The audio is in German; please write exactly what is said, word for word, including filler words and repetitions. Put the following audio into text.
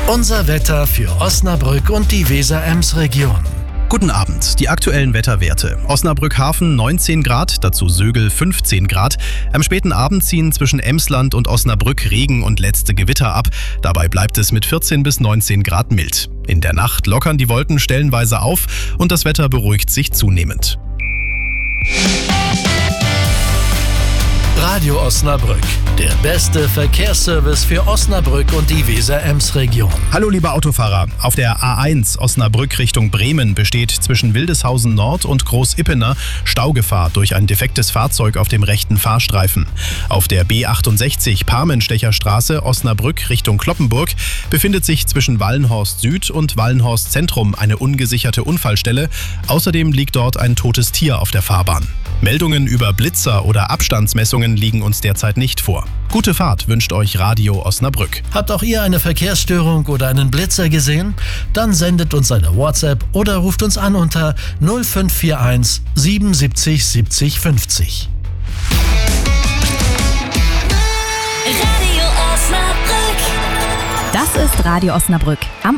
Unser Wetter für Osnabrück und die Weser-Ems-Region. Guten Abend, die aktuellen Wetterwerte. Osnabrück Hafen neunzehn Grad, dazu Sögel fünfzehn Grad. Am späten Abend ziehen zwischen Emsland und Osnabrück Regen und letzte Gewitter ab. Dabei bleibt es mit vierzehn bis neunzehn Grad mild. In der Nacht lockern die Wolken stellenweise auf und das Wetter beruhigt sich zunehmend. Radio Osnabrück, der beste Verkehrsservice für Osnabrück und die Weser-Ems-Region. Hallo liebe Autofahrer, auf der A eins Osnabrück Richtung Bremen besteht zwischen Wildeshausen Nord und Groß-Ippener Staugefahr durch ein defektes Fahrzeug auf dem rechten Fahrstreifen. Auf der B achtundsechzig Parmenstecher Straße Osnabrück Richtung Cloppenburg befindet sich zwischen Wallenhorst Süd und Wallenhorst Zentrum eine ungesicherte Unfallstelle. Außerdem liegt dort ein totes Tier auf der Fahrbahn. Meldungen über Blitzer oder Abstandsmessungen liegen uns derzeit nicht vor. Gute Fahrt wünscht euch Radio Osnabrück. Habt auch ihr eine Verkehrsstörung oder einen Blitzer gesehen? Dann sendet uns eine WhatsApp oder ruft uns an unter null fünf vier eins siebenundsiebzig siebzig fünfzig. Radio Osnabrück. Das ist Radio Osnabrück am